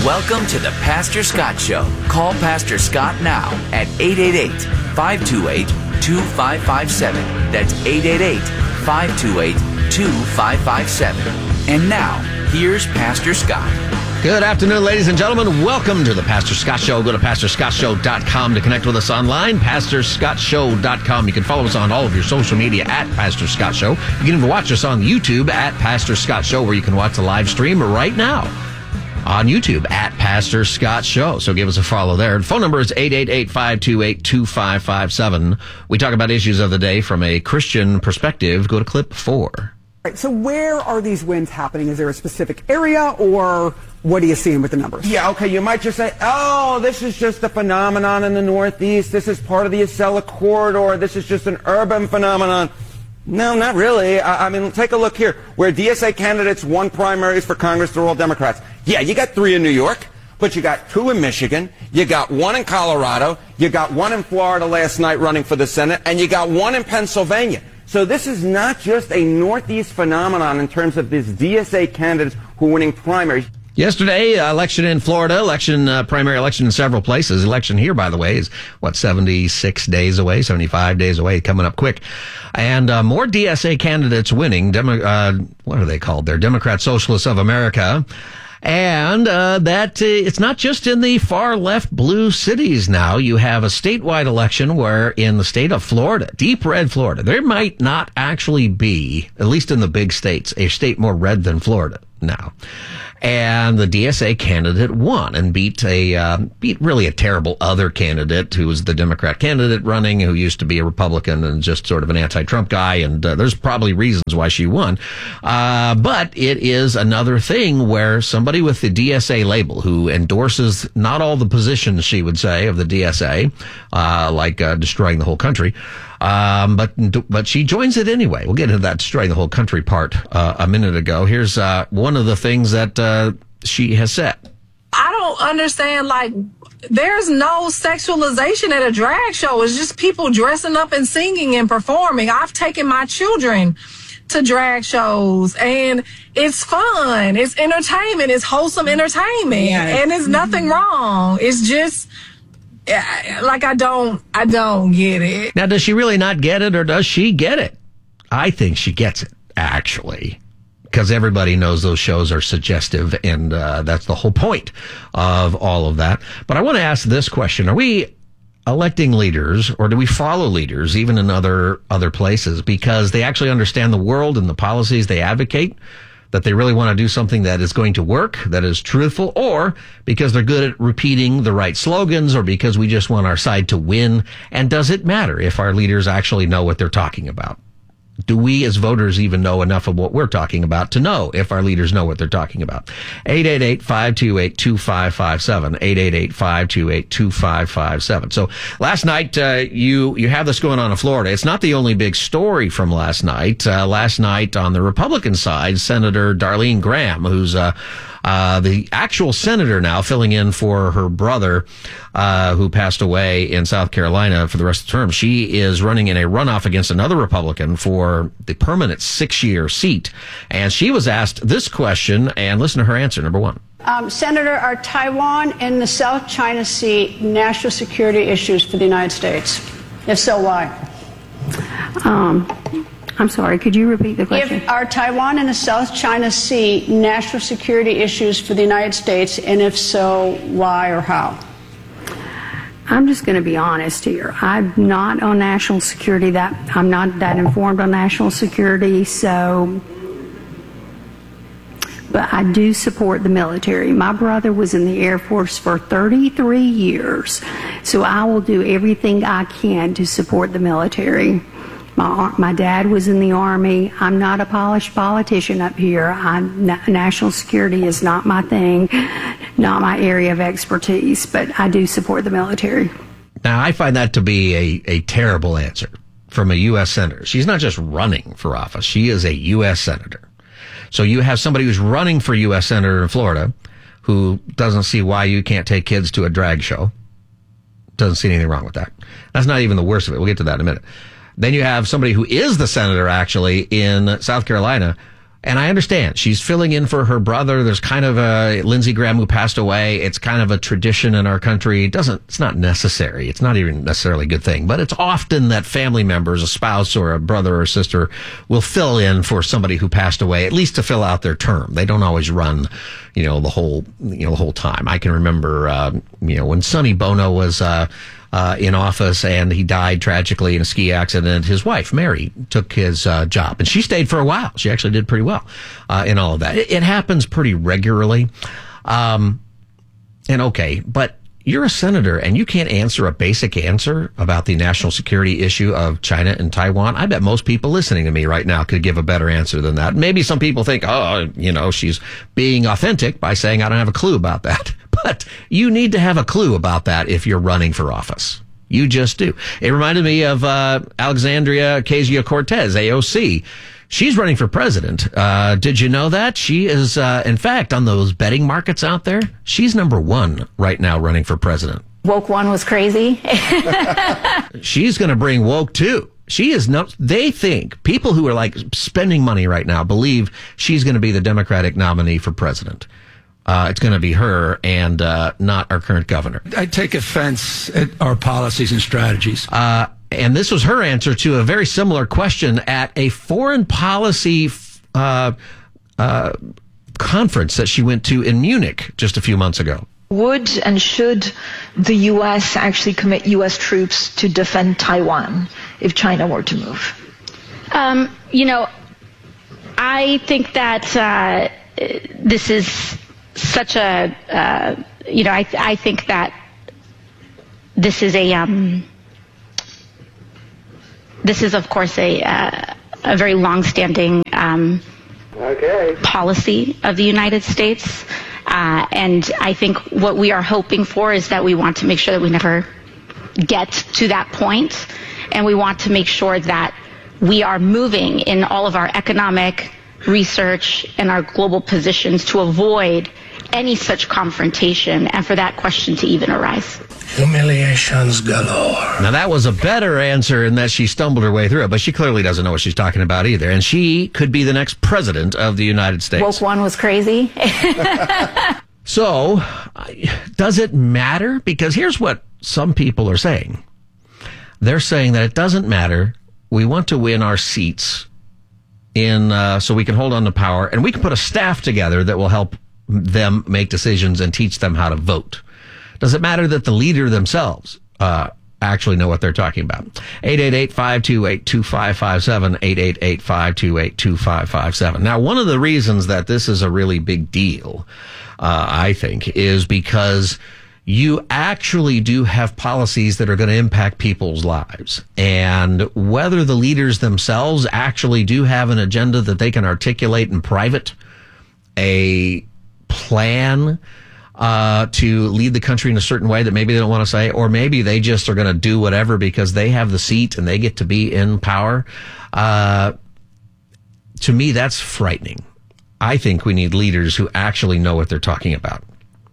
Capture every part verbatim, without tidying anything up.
Welcome to the Pastor Scott Show. Call Pastor Scott now at eight eight eight, five two eight, two five five seven. That's eight eight eight, five two eight, two five five seven. And now, here's Pastor Scott. Good afternoon, ladies and gentlemen. Welcome to the Pastor Scott Show. Go to pastor scott show dot com to connect with us online, pastor scott show dot com. You can follow us on all of your social media at Pastor Scott Show. You can even watch us on YouTube at Pastor Scott Show, where you can watch the live stream right now on YouTube at Pastor Scott Show. So give us a follow there. The phone number is eight eight eight, five two eight, two five five seven. We talk about issues of the day from a Christian perspective. Go to clip four. Right, so where are these winds happening? Is there a specific area, or what are you seeing with the numbers? Yeah, okay, you might just say, oh, this is just a phenomenon in the Northeast. This is part of the Acela Corridor. This is just an urban phenomenon. No, not really. I, I mean, take a look here. Where D S A candidates won primaries for Congress, they're all Democrats. Yeah, you got three in New York, but you got two in Michigan. You got one in Colorado. You got one in Florida last night running for the Senate, and you got one in Pennsylvania. So this is not just a Northeast phenomenon in terms of these D S A candidates who are winning primaries. Yesterday, uh, election in Florida, election, uh, primary election in several places. Election here, by the way, is, what, seventy-six days away, seventy-five days away, coming up quick. And uh, more D S A candidates winning. Demo- uh, what are they called? They're Democrat Socialists of America. And uh, that uh, it's not just in the far left blue cities now. You have a statewide election where in the state of Florida, deep red Florida, there might not actually be, at least in the big states, a state more red than Florida now. And the D S A candidate won and beat a uh, beat really a terrible other candidate who was the Democrat candidate running, who used to be a Republican and just sort of an anti-Trump guy. And uh, there's probably reasons why she won. Uh, but it is another thing where somebody with the D S A label who endorses not all the positions, she would say, of the D S A, uh, like uh, destroying the whole country. Um, but but she joins it anyway. We'll get into that destroying the whole country part uh, a minute ago. Here's uh, one of the things that uh, she has said. I don't understand, like, there's no sexualization at a drag show. It's just people dressing up and singing and performing. I've taken my children to drag shows, and it's fun. It's entertainment. It's wholesome entertainment. Yeah. And there's nothing wrong. It's just... like, I don't, I don't get it. Now, does she really not get it, or does she get it? I think she gets it, actually, because everybody knows those shows are suggestive, and uh, that's the whole point of all of that. But I want to ask this question. Are we electing leaders, or do we follow leaders, even in other other places, because they actually understand the world and the policies they advocate, that they really want to do something that is going to work, that is truthful, or because they're good at repeating the right slogans, or because we just want our side to win? And does it matter if our leaders actually know what they're talking about? Do we as voters even know enough of what we're talking about to know if our leaders know what they're talking about? eight eight eight, five two eight, two five five seven. eight eight eight, five two eight, two five five seven. So last night, uh, you, you have this going on in Florida. It's not the only big story from last night. Uh, last night on the Republican side, Senator Darlene Graham, who's, uh, Uh, the actual senator now filling in for her brother, uh, who passed away in South Carolina for the rest of the term. She is running in a runoff against another Republican for the permanent six-year seat. And she was asked this question, and listen to her answer. Number one. Um, Senator, are Taiwan and the South China Sea national security issues for the United States? If so, why? Um... I'm sorry, could you repeat the question? If, are Taiwan and the South China Sea national security issues for the United States, and if so, why or how? I'm just going to be honest here. I'm not on national security. That I'm not that informed on national security, so... But I do support the military. My brother was in the Air Force for thirty-three years, so I will do everything I can to support the military. My, my dad was in the Army. I'm not a polished politician up here. I'm, national security is not my thing, not my area of expertise, but I do support the military. Now, I find that to be a, a terrible answer from a U S senator. She's not just running for office. She is a U S senator. So you have somebody who's running for U S senator in Florida who doesn't see why you can't take kids to a drag show. Doesn't see anything wrong with that. That's not even the worst of it. We'll get to that in a minute. Then you have somebody who is the senator, actually, in South Carolina, And I understand she's filling in for her brother. There's kind of a Lindsey Graham who passed away. It's kind of a tradition in our country. It doesn't, it's not necessary. It's not even necessarily a good thing, but it's often that family members, a spouse or a brother or sister will fill in for somebody who passed away, at least to fill out their term. They don't always run, you know, the whole, you know, the whole time. I can remember, uh, you know, when Sonny Bono was, uh, Uh, in office, and he died tragically in a ski accident. His wife, Mary, took his uh, job, and she stayed for a while. She actually did pretty well uh, in all of that. It, it happens pretty regularly. Um, and okay, but you're a senator, and you can't answer a basic answer about the national security issue of China and Taiwan. I bet most people listening to me right now could give a better answer than that. Maybe some people think, oh, you know, she's being authentic by saying I don't have a clue about that. But you need to have a clue about that if you're running for office. You just do. It reminded me of uh, Alexandria Ocasio-Cortez, A O C. She's running for president. Uh, did you know that? She is, uh, in fact, on those betting markets out there, she's number one right now running for president. Woke one was crazy. She's going to bring woke two. She is not, they think, people who are like spending money right now believe she's going to be the Democratic nominee for president. Uh, it's going to be her and uh, not our current governor. I take offense at our policies and strategies. Uh, and this was her answer to a very similar question at a foreign policy uh, uh, conference that she went to in Munich just a few months ago. Would and should the U S actually commit U S troops to defend Taiwan if China were to move? Um, you know, I think that uh, this is such a, uh, you know, I, I think that this is a, um, this is of course a, uh, a very long-standing um, okay. policy of the United States, uh, and I think what we are hoping for is that we want to make sure that we never get to that point, and we want to make sure that we are moving in all of our economic research and our global positions to avoid any such confrontation and for that question to even arise. Humiliations galore. Now, that was a better answer in that she stumbled her way through it, but she clearly doesn't know what she's talking about either. And she could be the next president of the United States. Woke one was crazy. So, does it matter? Because here's what some people are saying. They're saying that it doesn't matter. We want to win our seats in uh, so we can hold on to power, and we can put a staff together that will help them make decisions and teach them how to vote. Does it matter that the leader themselves uh, actually know what they're talking about? eight eight eight, five two eight, two five five seven, eight eight eight, five two eight, two five five seven. Now, one of the reasons that this is a really big deal, uh, I think, is because you actually do have policies that are going to impact people's lives. And whether the leaders themselves actually do have an agenda that they can articulate in private, a plan uh, to lead the country in a certain way that maybe they don't want to say, or maybe they just are going to do whatever because they have the seat and they get to be in power. Uh, to me, that's frightening. I think we need leaders who actually know what they're talking about.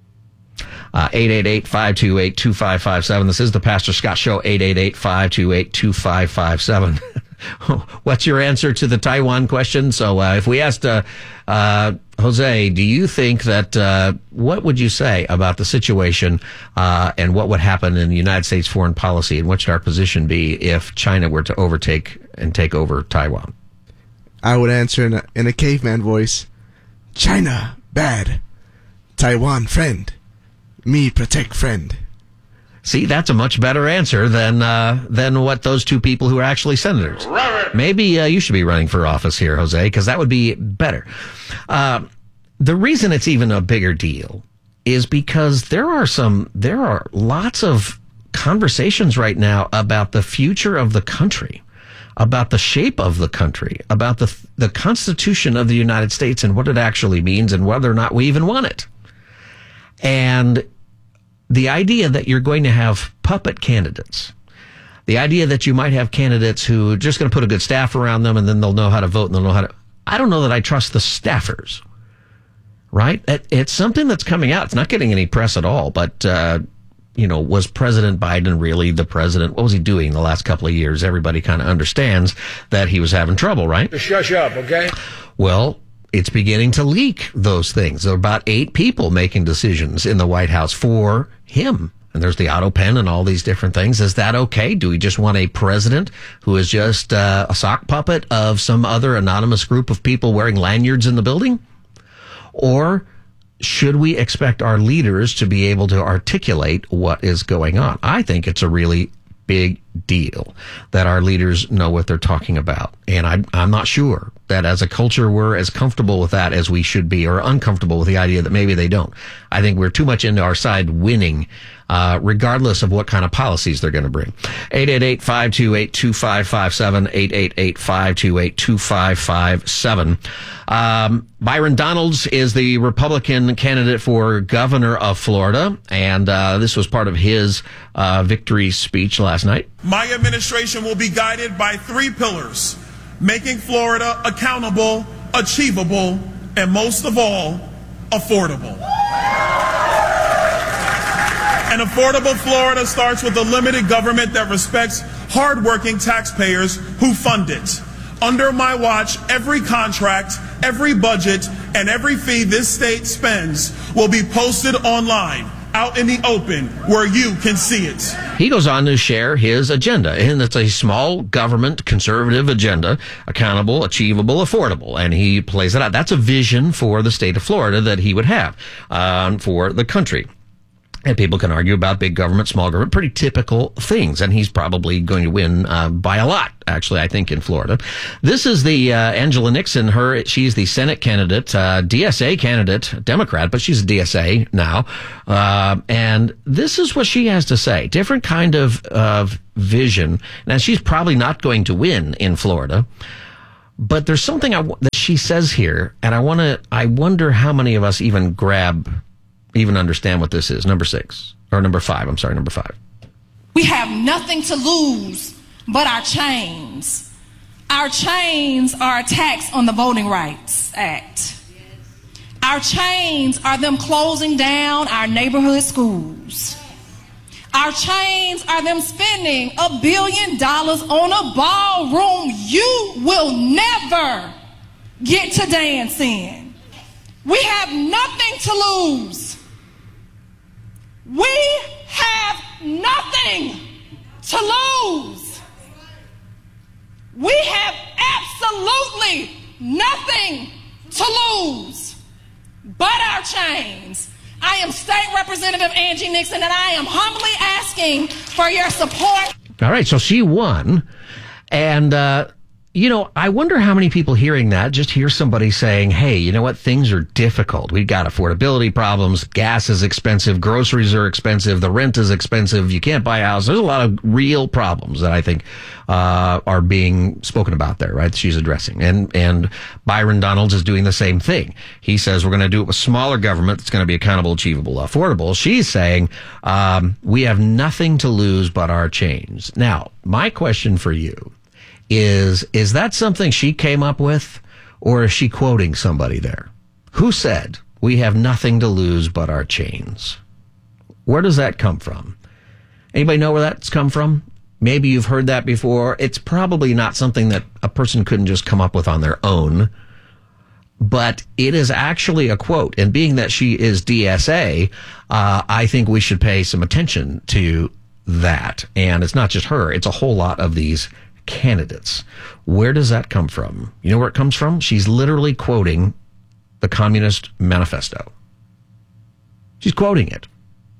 Uh, eight eight eight, five two eight, two five five seven. This is the Pastor Scott Show, eight eight eight, five two eight, two five five seven. What's your answer to the Taiwan question? So uh, if we asked uh, uh, Jose, do you think that, uh, what would you say about the situation uh, and what would happen in the United States foreign policy, and what should our position be if China were to overtake and take over Taiwan? I would answer in a, in a caveman voice, China, bad. Taiwan, friend. Me, protect friend. See, that's a much better answer than uh, than what those two people who are actually senators. Robert. Maybe uh, you should be running for office here, Jose, because that would be better. Uh, the reason it's even a bigger deal is because there are some, there are lots of conversations right now about the future of the country, about the shape of the country, about the the Constitution of the United States and what it actually means and whether or not we even want it. And the idea that you're going to have puppet candidates, the idea that you might have candidates who are just going to put a good staff around them and then they'll know how to vote and they'll know how to, I don't know that I trust the staffers, right? It, it's something that's coming out. It's not getting any press at all, but, uh, you know, was President Biden really the president? What was he doing the last couple of years? Everybody kind of understands that he was having trouble, right? Shush up, okay? Well, it's beginning to leak those things. There are about eight people making decisions in the White House for him. And there's the auto pen and all these different things. Is that okay? Do we just want a president who is just uh, a sock puppet of some other anonymous group of people wearing lanyards in the building? Or should we expect our leaders to be able to articulate what is going on? I think it's a really big deal that our leaders know what they're talking about. And I'm, I'm not sure that as a culture we're as comfortable with that as we should be, or uncomfortable with the idea that maybe they don't. I think we're too much into our side winning, uh, regardless of what kind of policies they're going to bring. eight eight eight, five two eight, two five five seven, eight eight eight, five two eight, two five five seven. Um, Byron Donalds is the Republican candidate for governor of Florida, and uh, this was part of his uh, victory speech last night. My administration will be guided by three pillars: making Florida accountable, achievable, and most of all, affordable. An affordable Florida starts with a limited government that respects hardworking taxpayers who fund it. Under my watch, every contract, every budget, and every fee this state spends will be posted online, out in the open, where you can see it. He goes on to share his agenda, and it's a small government conservative agenda, accountable, achievable, affordable, and he plays it out. That's a vision for the state of Florida that he would have um, for the country. And people can argue about big government, small government, pretty typical things. And he's probably going to win uh, by a lot, actually, I think, in Florida. This is the uh, Angela Nixon. Her, she's the Senate candidate, uh, D S A candidate, Democrat, but she's a D S A now. Uh, and this is what she has to say. Different kind of, of vision. Now, she's probably not going to win in Florida. But there's something I, that she says here, and I want to, I wonder how many of us even grab even understand what this is. Number six, or number five, I'm sorry, number five. We have nothing to lose but our chains. Our chains are a tax on the Voting Rights Act. Our chains are them closing down our neighborhood schools. Our chains are them spending a billion dollars on a ballroom you will never get to dance in. We have nothing to lose. We have nothing to lose. We have absolutely nothing to lose but our chains. I am State Representative Angie Nixon, and I am humbly asking for your support. All right, so she won. And, uh, you know, I wonder how many people hearing that just hear somebody saying, hey, you know what? Things are difficult. We've got affordability problems. Gas is expensive. Groceries are expensive. The rent is expensive. You can't buy a house. There's a lot of real problems that I think uh, are being spoken about there, right? She's addressing. And, and Byron Donalds is doing the same thing. He says we're going to do it with smaller government that's going to be accountable, achievable, affordable. She's saying um, we have nothing to lose but our chains. Now, my question for you is, is that something she came up with, or is she quoting somebody there? Who said, we have nothing to lose but our chains? Where does that come from? Anybody know where that's come from? Maybe you've heard that before. It's probably not something that a person couldn't just come up with on their own, but it is actually a quote. And being that she is D S A, uh, I think we should pay some attention to that. And it's not just her, it's a whole lot of these candidates. Where does that come from? You know where it comes from? She's literally quoting the Communist Manifesto. She's quoting it.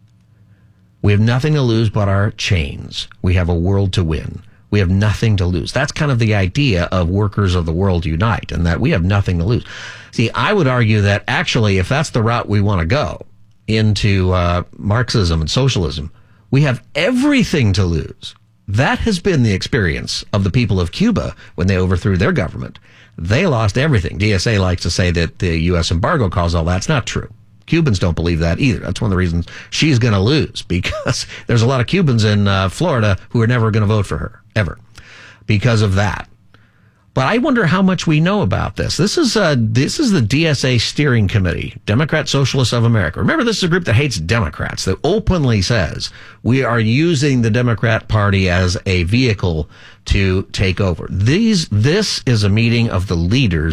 We have nothing to lose but our chains. We have a world to win. We have nothing to lose. That's kind of the idea of workers of the world unite, and that we have nothing to lose. See, I would argue that actually, if that's the route we want to go into uh, Marxism and socialism, we have everything to lose. That has been the experience of the people of Cuba when they overthrew their government. They lost everything. D S A likes to say that the U S embargo caused all that. It's not true. Cubans don't believe that either. That's one of the reasons she's going to lose, because there's a lot of Cubans in uh, Florida who are never going to vote for her, ever, because of that. But I wonder how much we know about this. This is uh, this is the D S A Steering Committee, Democrat Socialists of America. Remember, this is a group that hates Democrats, that openly says we are using the Democrat Party as a vehicle to take over. These, this is a meeting of the leaders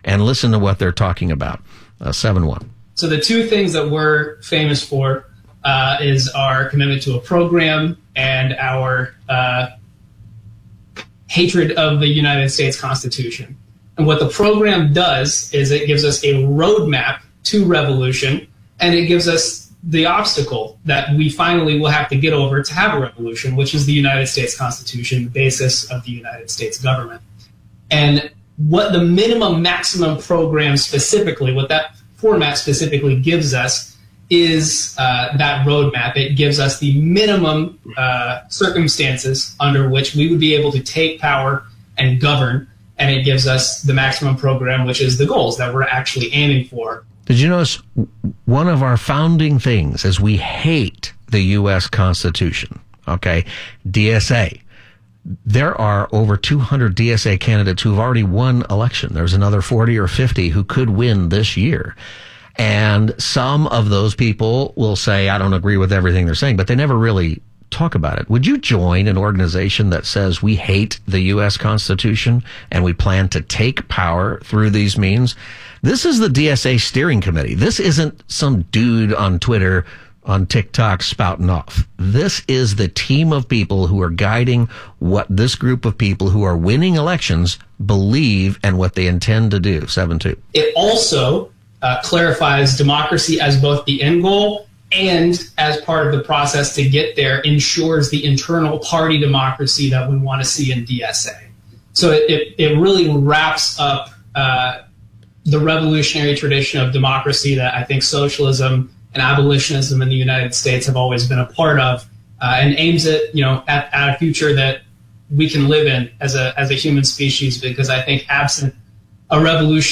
and listen to what they're talking about. Uh, seven one. So the two things that we're famous for uh, is our commitment to a program and our uh, hatred of the United States Constitution. And what the program does is it gives us a roadmap to revolution, and it gives us the obstacle that we finally will have to get over to have a revolution, which is the United States Constitution, the basis of the United States government. And what the minimum maximum program specifically, what that format specifically gives us is uh, that roadmap. It gives us the minimum uh, circumstances under which we would be able to take power and govern, and it gives us the maximum program, which is the goals that we're actually aiming for. Did you notice one of our founding things is we hate the U S Constitution, okay? D S A. There are over two hundred D S A candidates who've already won election. There's another forty or fifty who could win this year. And some of those people will say, I don't agree with everything they're saying, but they never really talk about it. Would you join an organization that says we hate the U S Constitution and we plan to take power through these means? This is the D S A steering committee. This isn't some dude on Twitter, on TikTok spouting off. This is the team of people who are guiding what this group of people who are winning elections believe and what they intend to do. seven two. It also uh, clarifies democracy as both the end goal and as part of the process to get there, ensures the internal party democracy that we want to see in D S A. So it, it, it really wraps up uh, the revolutionary tradition of democracy that I think socialism and abolitionism in the United States have always been a part of, uh, and aims at, you know, at, at a future that we can live in as a as a human species, because I think absent a revolution